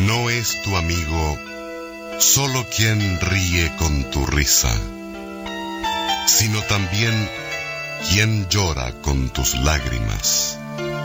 No es tu amigo solo quien ríe con tu risa, sino también quien llora con tus lágrimas.